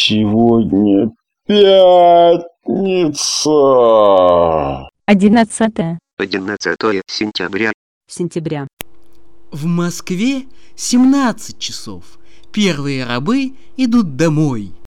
Сегодня пятница. 11 сентября. В Москве 17 часов. Первые рабы идут домой.